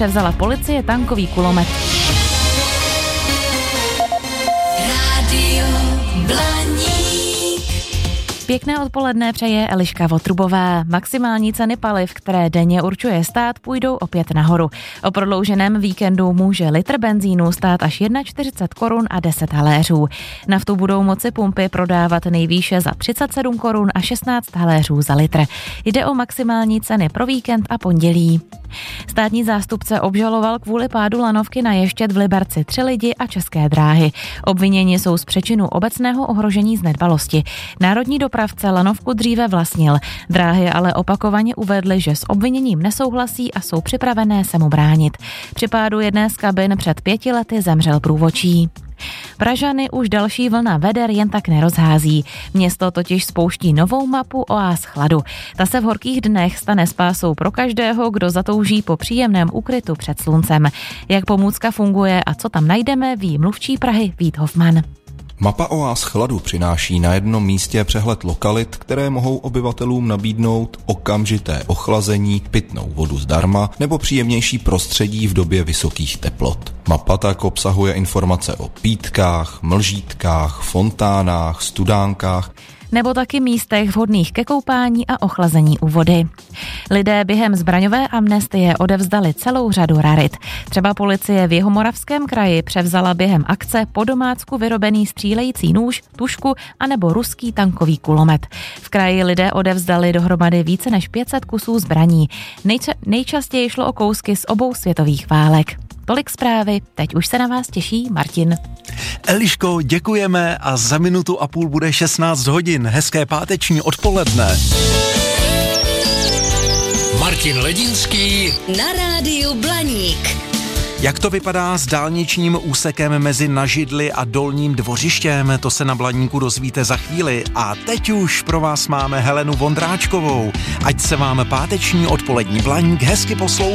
Převzala policie tankový kulomet. Rádio Blaník. Pěkné odpoledne přeje Eliška Votrubová. Maximální ceny paliv, které denně určuje stát, půjdou opět nahoru. O prodlouženém víkendu může litr benzínu stát až 41 korun a 10 haléřů. Naftu budou moci pumpy prodávat nejvýše za 37 korun a 16 haléřů za litr. Jde o maximální ceny pro víkend a pondělí. Státní zástupce obžaloval kvůli pádu lanovky na Ještěd v Liberci 3 lidi a České dráhy. Obviněni jsou z přečinu obecného ohrožení z nedbalosti. Národní dopravce lanovku dříve vlastnil. Dráhy ale opakovaně uvedly, že s obviněním nesouhlasí a jsou připravené se mu bránit. Při pádu jedné z kabin před 5 lety zemřel průvodčí. Pražany už další vlna veder jen tak nerozhází. Město totiž spouští novou mapu oáz chladu. Ta se v horkých dnech stane spásou pro každého, kdo zatouží po příjemném úkrytu před sluncem. Jak pomůcka funguje a co tam najdeme, ví mluvčí Prahy Vít Hofman. Mapa oáz chladu přináší na jednom místě přehled lokalit, které mohou obyvatelům nabídnout okamžité ochlazení, pitnou vodu zdarma nebo příjemnější prostředí v době vysokých teplot. Mapa tak obsahuje informace o pítkách, mlžítkách, fontánách, studánkách, nebo taky místech vhodných ke koupání a ochlazení u vody. Lidé během zbraňové amnestie odevzdali celou řadu rarit. Třeba policie v Jihomoravském kraji převzala během akce po domácku vyrobený střílející nůž, tužku anebo ruský tankový kulomet. V kraji lidé odevzdali dohromady více než 500 kusů zbraní. Nejčastěji šlo o kousky z obou světových válek. Tolik zprávy, teď už se na vás těší Martin. Eliško, děkujeme a za 1,5 minuty bude 16 hodin. Hezké páteční odpoledne. Martin Ledinský na rádiu Blaník. Jak to vypadá s dálničním úsekem mezi Nažidly a Dolním Dvořištěm? To se na Blaníku dozvíte za chvíli. A teď už pro vás máme Helenu Vondráčkovou. Ať se vám páteční odpolední Blaník hezky poslouchá.